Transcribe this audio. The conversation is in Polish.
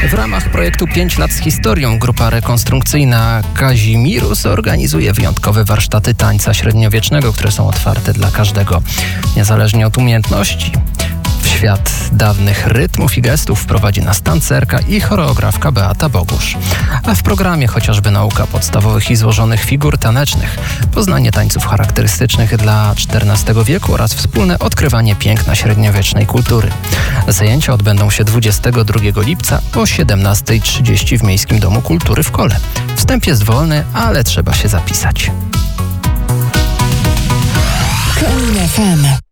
W ramach projektu 5 lat z historią grupa rekonstrukcyjna Kazimierz organizuje wyjątkowe warsztaty tańca średniowiecznego, które są otwarte dla każdego, niezależnie od umiejętności. W świat dawnych rytmów i gestów wprowadzi nas tancerka i choreografka Beata Bogusz. A w programie chociażby nauka podstawowych i złożonych figur tanecznych, poznanie tańców charakterystycznych dla XIV wieku oraz wspólne odkrywanie piękna średniowiecznej kultury. Zajęcia odbędą się 22 lipca o 17:30 w Miejskim Domu Kultury w Kole. Wstęp jest wolny, ale trzeba się zapisać. Konin FM.